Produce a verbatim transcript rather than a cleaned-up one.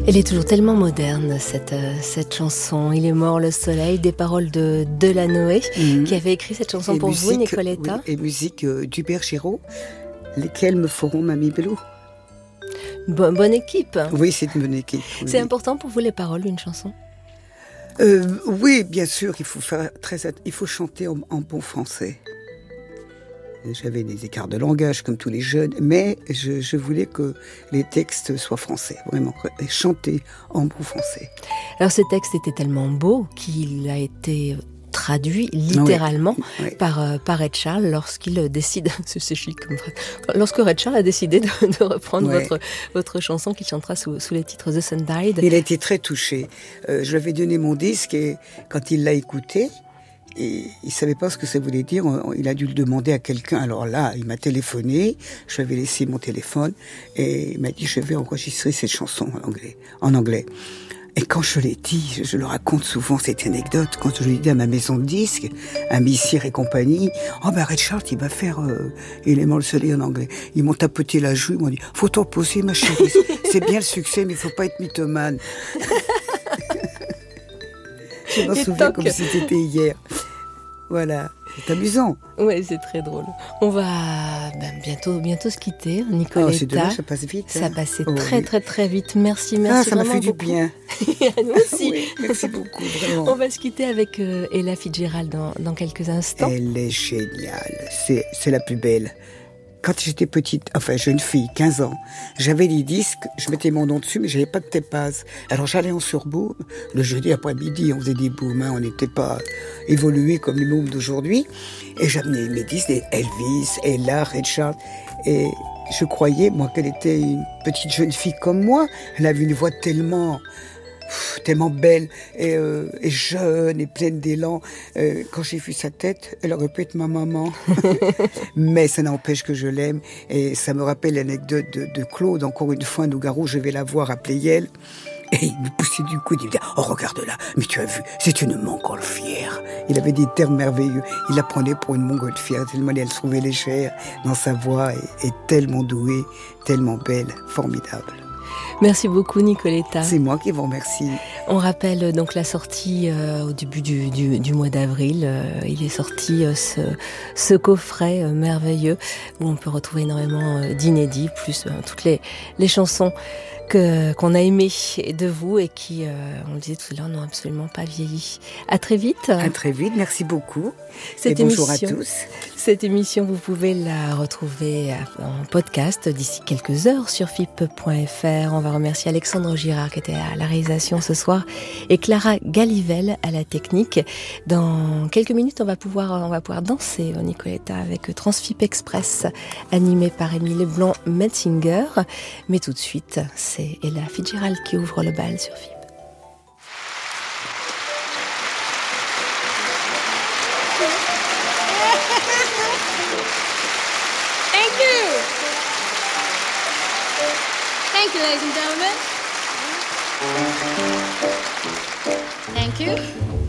Elle est toujours tellement moderne, cette, euh, cette chanson. Il est mort le soleil, des paroles de Delanoë, mmh. qui avait écrit cette chanson et pour musique, vous, Nicoletta. Oui, et musique euh, d'Hubert Giraud, lesquelles me feront Mamie Belou. Bon, bonne équipe. Oui, c'est une bonne équipe. Oui. C'est important pour vous les paroles d'une chanson? euh, Oui, bien sûr, il faut, faire très, il faut chanter en, en bon français. J'avais des écarts de langage comme tous les jeunes, mais je, je voulais que les textes soient français, vraiment, et chanter en bon français. Alors ce texte était tellement beau qu'il a été traduit littéralement oui, oui. Par, euh, par Ray Charles lorsqu'il décide, c'est chic comme phrase, lorsque Ray Charles a décidé de, de reprendre oui. votre, votre chanson qu'il chantera sous, sous les titres The Sun Died. Il a été très touché. Euh, je lui avais donné mon disque et quand il l'a écouté, et il savait pas ce que ça voulait dire. Il a dû le demander à quelqu'un. Alors là, il m'a téléphoné. Je lui avais laissé mon téléphone et il m'a dit je vais enregistrer cette chanson en anglais. En anglais. Et quand je l'ai dit, je le raconte souvent cette anecdote. Quand je l'ai dit à ma maison de disques, à Missire et compagnie, oh ben Ray Charles, il va faire euh, Élément le soleil en anglais. Ils m'ont tapoté la joue. Ils m'ont dit faut t'en poser ma chérie. C'est bien le succès, mais il faut pas être mythomane. Je m'en souviens comme si c'était hier. Voilà, c'est amusant. Oui, c'est très drôle. On va ben, bientôt, bientôt se quitter, Nicoletta. Oh, c'est dommage, ça passe vite. Hein. Ça passait oh, très, oui. très, très vite. Merci, merci. Ah, ça m'a fait beaucoup. du bien. Et à nous aussi. Oui, merci beaucoup, vraiment. On va se quitter avec euh, Ella Fitzgerald dans, dans quelques instants. Elle est géniale. C'est, c'est la plus belle. Quand j'étais petite, enfin jeune fille, quinze ans, j'avais des disques, je mettais mon nom dessus, mais j'avais pas de tape-base. Alors j'allais en surboom, le jeudi après-midi, on faisait des booms, hein, on n'était pas évolués comme les booms d'aujourd'hui. Et j'amenais mes disques, des Elvis, Ella, Ray Charles, et je croyais, moi, qu'elle était une petite jeune fille comme moi. Elle avait une voix tellement... Pff, tellement belle et, euh, et jeune et pleine d'élan. Euh, quand j'ai vu sa tête, elle aurait pu être ma maman. Mais ça n'empêche que je l'aime. Et ça me rappelle l'anecdote de, de Claude. Encore une fois, à Nougaro, je vais la voir à Pleyel. Et il me poussait du coude, il me disait « Oh, regarde là, mais tu as vu, c'est une montgolfière ». Il avait des termes merveilleux. Il la prenait pour une montgolfière, tellement elle trouvait légère dans sa voix et, et tellement douée, tellement belle, formidable. Merci beaucoup, Nicoletta. C'est moi qui vous remercie. On rappelle donc la sortie euh, au début du, du, du mois d'avril. Euh, il est sorti euh, ce, ce coffret euh, merveilleux où on peut retrouver énormément euh, d'inédits, plus euh, toutes les, les chansons que, qu'on a aimées de vous et qui, euh, on le disait tout à l'heure, n'ont absolument pas vieilli. À très vite. À très vite, merci beaucoup. Cette et bonjour émission, à tous. Cette émission, vous pouvez la retrouver en podcast d'ici quelques heures sur F I P point F R. On va remercier Alexandre Girard qui était à la réalisation ce soir et Clara Galivelle à la technique. Dans quelques minutes, on va pouvoir, on va pouvoir danser, Nicoletta, avec Transfip Express, animé par Émile Leblanc-Metzinger. Mais tout de suite, c'est Ella Fitzgerald qui ouvre le bal sur F I P. Thank you, ladies and gentlemen. Thank you.